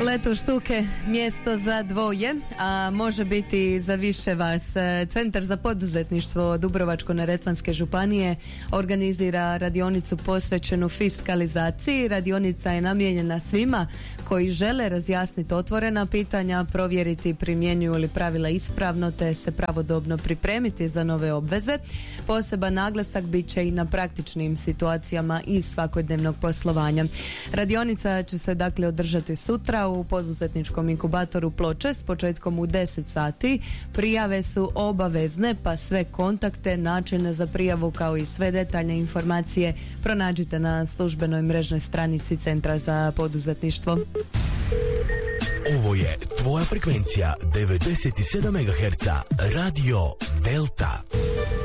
Leto štuke, mjesto za dvoje, a može biti za više vas. Centar za poduzetništvo Dubrovačko-neretvanske županije organizira radionicu posvećenu fiskalizaciji. Radionica je namijenjena svima koji žele razjasniti otvorena pitanja, provjeriti primjenjuju li pravila ispravno te se pravodobno pripremiti za nove obveze. Poseban naglasak bit će i na praktičnim situacijama iz svakodnevnog poslovanja. Radionica će se dakle održati sutra u poduzetničkom inkubatoru Ploče s početkom u 10 sati. Prijave su obavezne, pa sve kontakte, načine za prijavu kao i sve detaljne informacije pronađite na službenoj mrežnoj stranici Centra za poduzetništvo. Ovo je tvoja frekvencija 97 MHz Radio Delta.